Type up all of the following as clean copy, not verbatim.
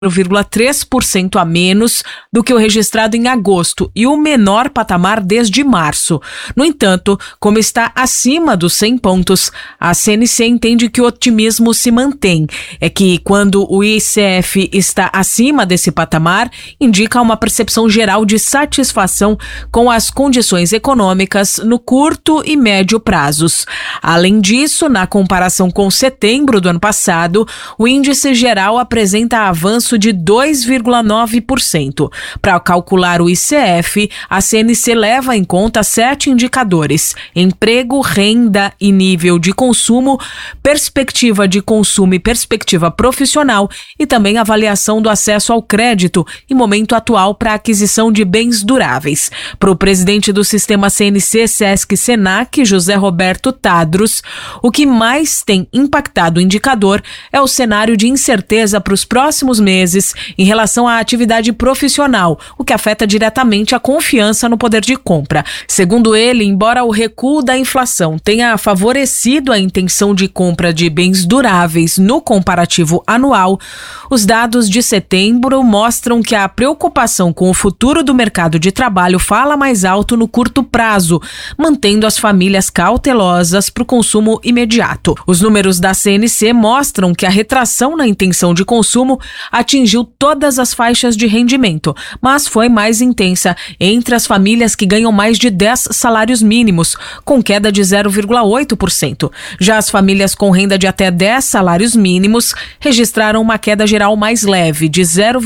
0,3% a menos do que o registrado em agosto e o menor patamar desde março. No entanto, como está acima dos 100 pontos, a CNC entende que o otimismo se mantém. É que quando o ICF está acima desse patamar, indica uma percepção geral de satisfação com as condições econômicas no curto e médio prazos. Além disso, na comparação com setembro do ano passado, o índice geral apresenta avanço de 2,9%. Para calcular o ICF, a CNC leva em conta 7 indicadores: emprego, renda e nível de consumo, perspectiva de consumo e perspectiva profissional e também avaliação do acesso ao crédito e momento atual para a aquisição de bens duráveis. Para o presidente do sistema CNC Sesc Senac, José Roberto Tadros, o que mais tem impactado o indicador é o cenário de incerteza para os próximos meses em relação à atividade profissional, o que afeta diretamente a confiança no poder de compra. Segundo ele, embora o recuo da inflação tenha favorecido a intenção de compra de bens duráveis no comparativo anual, os dados de setembro mostram que a preocupação com o futuro do mercado de trabalho fala mais alto no curto prazo, mantendo as famílias cautelosas para o consumo imediato. Os números da CNC mostram que a retração na intenção de consumo atingiu todas as faixas de rendimento, mas foi mais intensa entre as famílias que ganham mais de 10 salários mínimos, com queda de 0,8%. Já as famílias com renda de até 10 salários mínimos registraram uma queda geral mais leve, de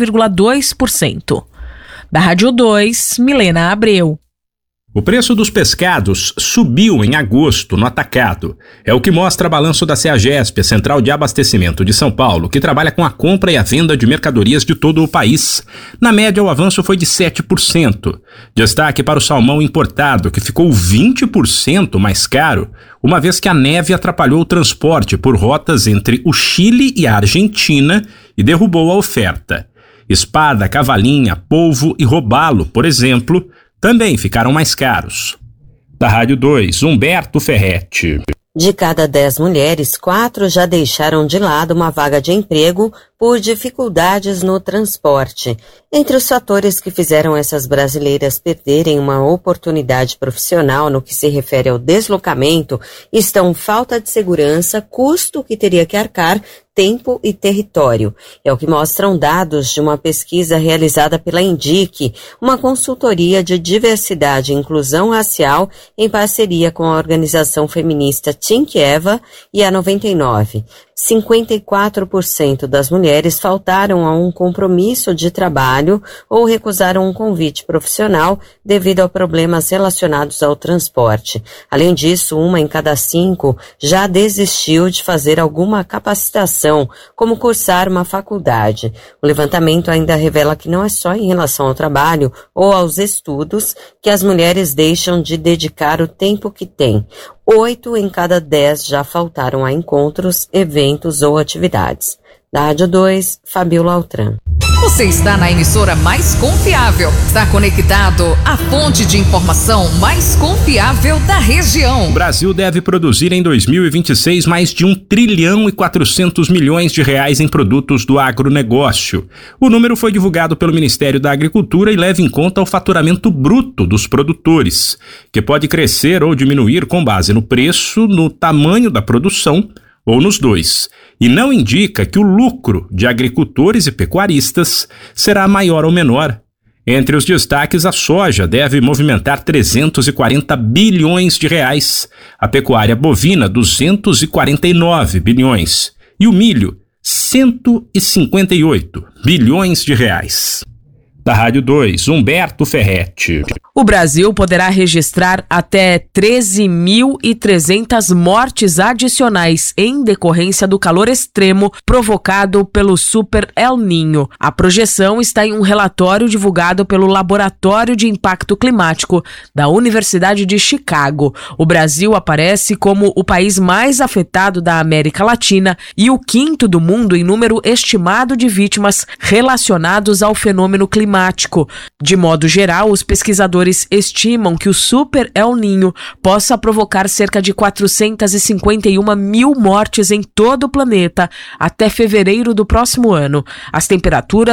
0,2%. Da Rádio 2, Milena Abreu. O preço dos pescados subiu em agosto no atacado. É o que mostra balanço da CEAGESP, a Central de Abastecimento de São Paulo, que trabalha com a compra e a venda de mercadorias de todo o país. Na média, o avanço foi de 7%. Destaque para o salmão importado, que ficou 20% mais caro, uma vez que a neve atrapalhou o transporte por rotas entre o Chile e a Argentina e derrubou a oferta. Espada, cavalinha, polvo e robalo, por exemplo, também ficaram mais caros. Da Rádio 2, Humberto Ferretti. De cada 10 mulheres, 4 já deixaram de lado uma vaga de emprego por dificuldades no transporte. Entre os fatores que fizeram essas brasileiras perderem uma oportunidade profissional no que se refere ao deslocamento estão falta de segurança, custo que teria que arcar, tempo e território. É o que mostram dados de uma pesquisa realizada pela INDIC, uma consultoria de diversidade e inclusão racial em parceria com a organização feminista Think Eva e a 99. 54% das mulheres faltaram a um compromisso de trabalho ou recusaram um convite profissional devido a problemas relacionados ao transporte. Além disso, 1 em cada 5 já desistiu de fazer alguma capacitação, como cursar uma faculdade. O levantamento ainda revela que não é só em relação ao trabalho ou aos estudos que as mulheres deixam de dedicar o tempo que têm. 8 em cada 10 já faltaram a encontros, eventos ou atividades. Da Rádio 2, Fabiola Altran. Você está na emissora mais confiável. Está conectado à fonte de informação mais confiável da região. O Brasil deve produzir em 2026 mais de 1 trilhão e 400 milhões de reais em produtos do agronegócio. O número foi divulgado pelo Ministério da Agricultura e leva em conta o faturamento bruto dos produtores, que pode crescer ou diminuir com base no preço, no tamanho da produção ou nos dois, e não indica que o lucro de agricultores e pecuaristas será maior ou menor. Entre os destaques, a soja deve movimentar 340 bilhões de reais, a pecuária bovina 249 bilhões e o milho 158 bilhões de reais. Da Rádio 2, Humberto Ferretti. O Brasil poderá registrar até 13.300 mortes adicionais em decorrência do calor extremo provocado pelo Super El Niño. A projeção está em um relatório divulgado pelo Laboratório de Impacto Climático da Universidade de Chicago. O Brasil aparece como o país mais afetado da América Latina e o 5º do mundo em número estimado de vítimas relacionados ao fenômeno climático. De modo geral, os pesquisadores pesquisadores estimam que o Super El Niño possa provocar cerca de 451 mil mortes em todo o planeta até fevereiro do próximo ano. As temperaturas